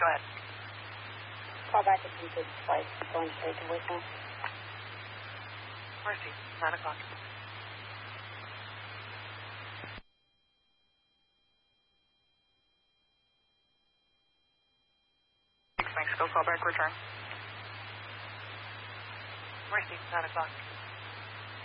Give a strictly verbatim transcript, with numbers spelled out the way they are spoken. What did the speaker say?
Go ahead. Call back if you could twice. Going straight to voicemail. Mercy, nine o'clock. Mexico, call back, return. Mercy, nine o'clock.